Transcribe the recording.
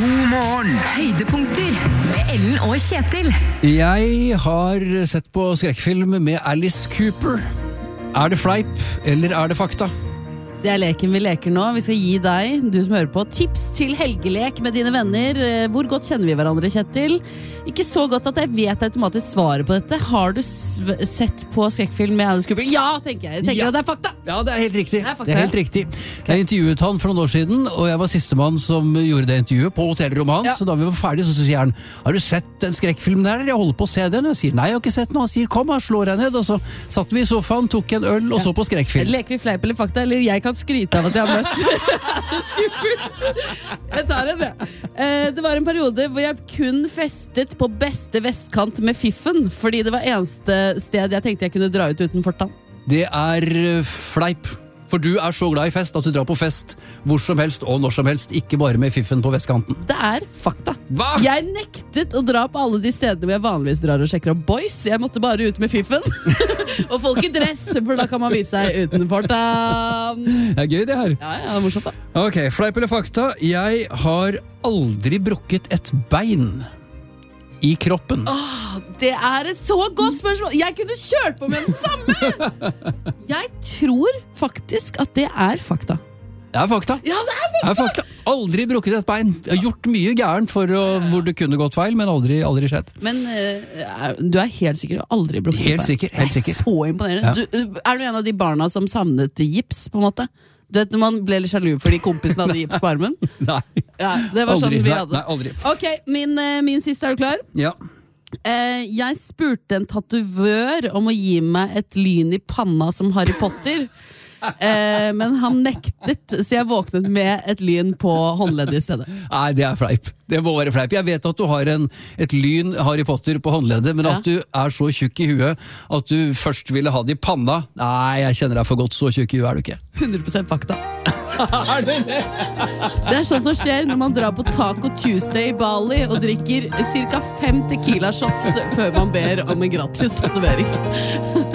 God morgen. Høydepunkter med Ellen og Kjetil. Jeg har sett på skrekkfilm med Alice Cooper. Er det fleip, eller er det fakta? Det er leken vi leker nå. Vi skal gi deg, du som hører på, tips til helgelek med dine venner. Hvor godt kjenner vi hverandre, Kjetil? Ikke så godt at jeg vet automatisk svaret på dette. Har du sett på skrekkfilm med Alice Cooper? Ja, tenker jeg. Jeg tenker at det er fakta. Ja, det er helt riktig. Det er fakta, Det er helt ja. riktig. Jeg intervjuet han for noen år siden, og jeg var sistemann som gjorde det intervjuet på hotellrommet hans. Ja. Så da vi var ferdige, så sier han, har du sett den skrekkfilmen der? Eller jeg holder på å se den. Og jeg sier, nei, jeg har ikke sett den. Og han sier, kom, han slår deg ned. Og så satt vi i sofaen, tok en øl og så på skrekkfilm. Leker vi fleip eller fakta, eller jeg kan skryte av at jeg har møtt Alice Cooper. Jeg tar en, det. Det var en periode hvor jeg kun festet på beste vestkant med fiffen, fordi det var eneste sted jeg tenkte jeg kunne dra ut uten fortann. Det er fleip. For du er så glad i fest at du drar på fest hvor som helst og når som helst, ikke bare med fiffen på vestkanten. Det er fakta. Hva? Jeg nektet å dra på alle de stedene hvor jeg vanligvis drar og sjekker opp boys. Jeg måtte bare ut med fiffen. Og folk i dress, for da kan man vise seg uten fortann. Det er gøy det her. Ja, det er morsomt da. Ok, fleip eller fakta. Jeg har aldri brukket et bein i kroppen. Det er et så godt spørsmål. Jeg kunne kjørt på med den samme. Jeg tror faktisk at det er fakta. Det er fakta. Ja, det er Det er fakta. Aldri brukket et bein. Jeg har gjort mye gærent hvor det kunne gått feil, men aldri skjedd. Men du er helt sikker, du har aldri brukket Helt bein. sikker, helt sikker. Det er så imponerende. Ja. Er du en av de barna som savnet gips, på en måte? Du vet, når man ble litt sjalu fordi kompisen hadde gips på armen? Nei. Ja, det var sånn Aldri. vi Nei, hadde. nei, aldri. Ok, min siste, er du klar? Ja. Jeg spurte en tatovør om å gi meg et lyn i panna som Harry Potter. Men han nektet, så jeg våknet med et lyn på håndleddet i stedet. Nei, det er fleip. Det må være fleip. Jeg vet at du har et lyn Harry Potter på håndleddet, men at du er så tjukk i huet at du først ville ha det i panna. Nei, jeg kjenner deg for godt. Så tjukk i huet er du ikke. 100% fakta. Det er sånt som skjer når man drar på Taco Tuesday i Bali og drikker ca. 5 tequila shots før man ber om en gratis tatovering.